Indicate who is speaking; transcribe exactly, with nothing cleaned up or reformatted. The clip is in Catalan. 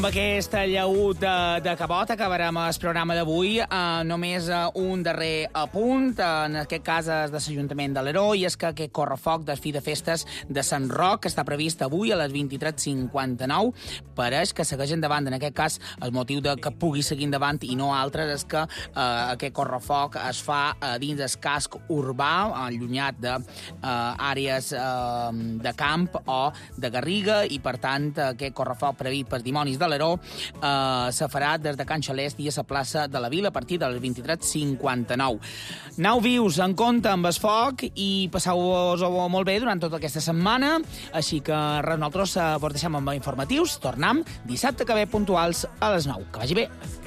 Speaker 1: Amb aquest llaüt de, de cabot acabarem el programa d'avui. Uh, només uh, un darrer apunt, uh, en aquest cas és de l'Ajuntament de l'Heró, i és que aquest correfoc del Fi de Festes de Sant Roc està previst avui a les vint-i-tres cinquanta-nou. Pareix que segueix endavant, en aquest cas el motiu de que pugui seguir endavant i no altres és que uh, aquest correfoc es fa uh, dins el casc urbà, allunyat d'àrees uh, uh, de camp o de garriga, i per tant aquest correfoc previst per dimonis de l'Heró eh, se farà des de Can Xalest i a la plaça de la Vila a partir de les vint-i-tres cinquanta-nou. Nau vius en compte amb el foc i passeu-vos-ho molt bé durant tota aquesta setmana. Així que res, nosaltres eh, vos deixem amb informatius. Tornem dissabte que ve puntuals a les nou. Que vagi bé.